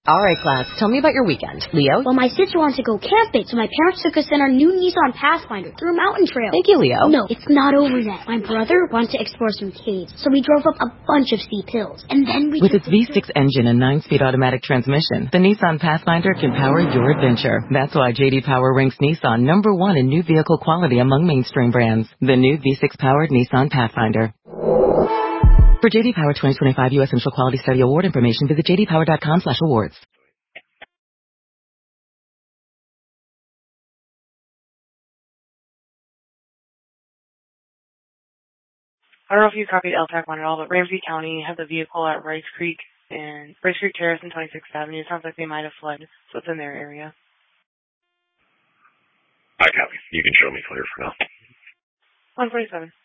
All right, class. Tell me about your weekend. Leo? Well, my sister wanted to go camping, so my parents took us in our new Nissan Pathfinder through a mountain trail. Thank you, Leo. No, it's not over yet. My brother wanted to explore some caves, so we drove up a bunch of steep hills. And then we... With its V6 engine and 9-speed automatic transmission, the Nissan Pathfinder can power your adventure. That's why J.D. Power ranks Nissan #1 in new vehicle quality among mainstream brands. The new V6-powered Nissan Pathfinder. For J.D. Power 2025 U.S. Initial Quality Study Award information, visit jdpower.com/awards. I don't know if you copied LTAC one at all, but Ramsey County had the vehicle at Rice Creek Terrace and 26th Avenue. It sounds like they might have fled, so it's in their area. I copy. You can show me clear for now. 147.